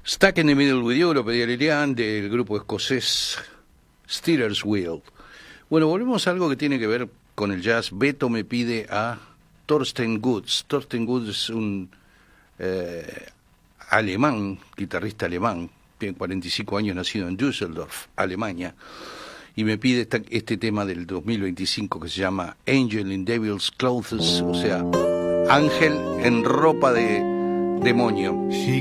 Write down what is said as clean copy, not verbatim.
Stuck in the Middle with You, lo pedía Lilian, del grupo escocés Steelers Wheel. Bueno, volvemos a algo que tiene que ver con el jazz. Beto me pide a Thorsten Goods. Thorsten Goods es un alemán, guitarrista alemán, tiene 45 años, nacido en Düsseldorf, Alemania, y me pide este tema del 2025 que se llama Angel in Devil's Clothes, o sea, ángel en ropa de demonio.